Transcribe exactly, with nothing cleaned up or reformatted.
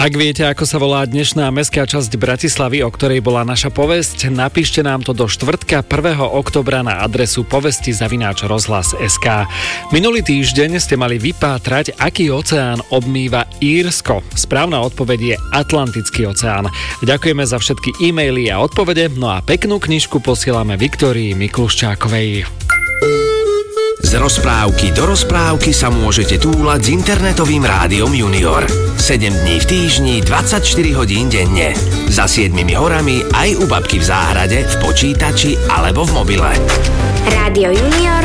Ak viete, ako sa volá dnešná mestská časť Bratislavy, o ktorej bola naša povesť, napíšte nám to do štvrtka prvého októbra na adresu povesti zavináč rozhlas bodka es ká. Minulý týždeň ste mali vypátrať, aký oceán obmýva Írsko. Správna odpoveď je Atlantický oceán. Ďakujeme za všetky e-maily a odpovede, no a peknú knižku posielame Viktórii Mikluščákovej. Z rozprávky do rozprávky sa môžete túlať s internetovým rádiom Junior. sedem dní v týždni, dvadsaťštyri hodín denne. Za siedmimi horami aj u babky v záhrade, v počítači alebo v mobile. Rádio Junior.